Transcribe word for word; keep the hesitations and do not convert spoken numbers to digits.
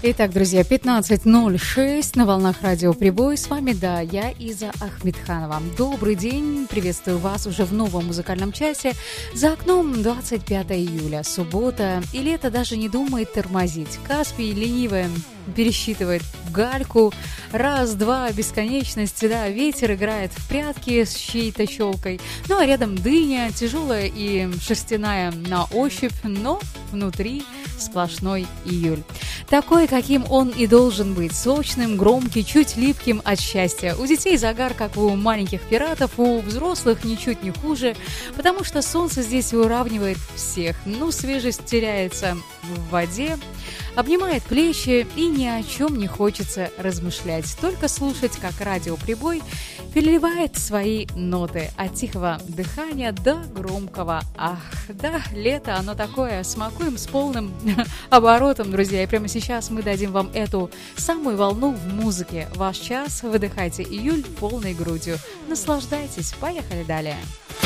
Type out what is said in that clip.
Итак, друзья, пятнадцать ноль шесть на волнах радио Прибой. С вами, да, я, Иза Ахмедханова. Добрый день, приветствую вас уже в новом музыкальном часе. За окном двадцать пятое июля, суббота, и лето даже не думает тормозить. Каспий ленивое пересчитывает гальку. Раз, два, бесконечность, да, ветер играет в прятки с чьей-то щелкой. Ну, а рядом дыня, тяжелая и шерстяная на ощупь, но внутри сплошной июль. Такой, каким он и должен быть, сочным, громким, чуть липким от счастья. У детей загар, как у маленьких пиратов, у взрослых ничуть не хуже, потому что солнце здесь уравнивает всех. Ну, свежесть теряется в воде, обнимает плечи, и ни о чем не хочется размышлять, только слушать, как радиоприбой переливает свои ноты от тихого дыхания до громкого «ах». Да, лето, оно такое, смакуем с полным оборотом, друзья, и прямо сейчас мы дадим вам эту самую волну в музыке. Ваш час, выдыхайте июль полной грудью. Наслаждайтесь, поехали далее.